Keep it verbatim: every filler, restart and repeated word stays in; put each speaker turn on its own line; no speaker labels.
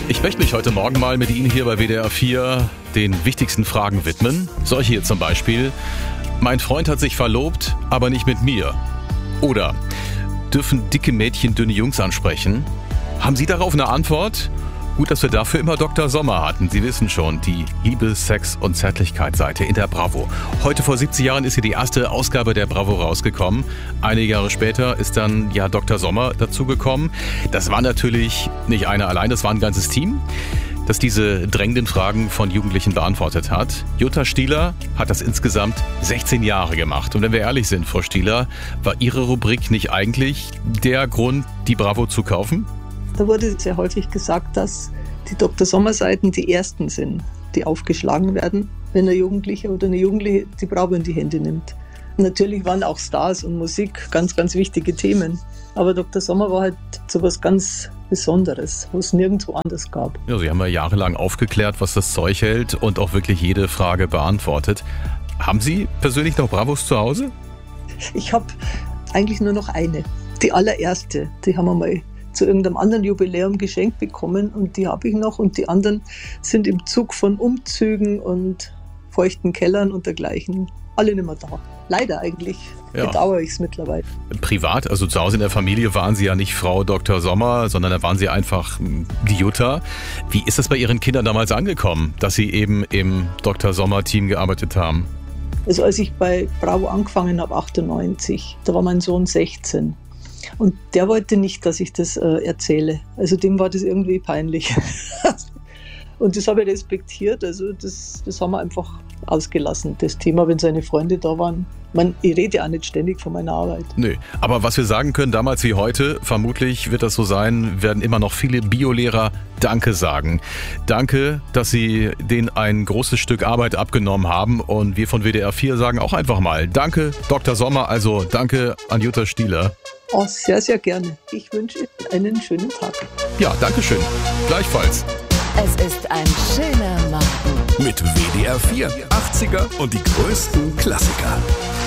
Ich möchte mich heute Morgen mal mit Ihnen hier bei W D R vier den wichtigsten Fragen widmen. Solche hier zum Beispiel. Mein Freund hat sich verlobt, aber nicht mit mir. Oder dürfen dicke Mädchen dünne Jungs ansprechen? Haben Sie darauf eine Antwort? Gut, dass wir dafür immer Doktor Sommer hatten. Sie wissen schon, die Liebe, Sex und Zärtlichkeit-Seite in der Bravo. Heute vor siebzig Jahren ist hier die erste Ausgabe der Bravo rausgekommen. Einige Jahre später ist dann ja Doktor Sommer dazugekommen. Das war natürlich nicht einer allein, das war ein ganzes Team, das diese drängenden Fragen von Jugendlichen beantwortet hat. Jutta Stieler hat das insgesamt sechzehn Jahre gemacht. Und wenn wir ehrlich sind, Frau Stieler, war Ihre Rubrik nicht eigentlich der Grund, die Bravo zu kaufen?
Da wurde sehr häufig gesagt, dass die Doktor Sommer-Seiten die ersten sind, die aufgeschlagen werden, wenn ein Jugendlicher oder eine Jugendliche die Bravo in die Hände nimmt. Natürlich waren auch Stars und Musik ganz, ganz wichtige Themen. Aber Doktor Sommer war halt so was ganz Besonderes, wo es nirgendwo anders gab.
Ja, Sie haben ja jahrelang aufgeklärt, was das Zeug hält und auch wirklich jede Frage beantwortet. Haben Sie persönlich noch Bravos zu Hause?
Ich habe eigentlich nur noch eine. Die allererste, die haben wir mal zu irgendeinem anderen Jubiläum geschenkt bekommen und die habe ich noch und die anderen sind im Zug von Umzügen und feuchten Kellern und dergleichen alle nicht mehr da. Leider eigentlich. Ja. Bedauere ich es mittlerweile.
Privat, also zu Hause in der Familie, waren Sie ja nicht Frau Doktor Sommer, sondern da waren Sie einfach die Jutta. Wie ist das bei Ihren Kindern damals angekommen, dass Sie eben im Doktor Sommer-Team gearbeitet haben?
Also als ich bei Bravo angefangen habe, achtundneunzig, da war mein Sohn sechzehn. Und der wollte nicht, dass ich das äh, erzähle. Also dem war das irgendwie peinlich. Und das habe ich respektiert. Also das, das haben wir einfach ausgelassen, das Thema, wenn seine Freunde da waren. Man, ich rede ja auch nicht ständig von meiner Arbeit.
Nö, aber was wir sagen können, damals wie heute, vermutlich wird das so sein, werden immer noch viele Biolehrer Danke sagen. Danke, dass Sie denen ein großes Stück Arbeit abgenommen haben. Und wir von W D R vier sagen auch einfach mal Danke, Doktor Sommer, also danke an Jutta Stieler.
Oh, sehr, sehr gerne. Ich wünsche Ihnen einen schönen Tag.
Ja, danke schön. Gleichfalls.
Es ist ein schöner Morgen.
Mit W D R vier. achtziger und die größten Klassiker.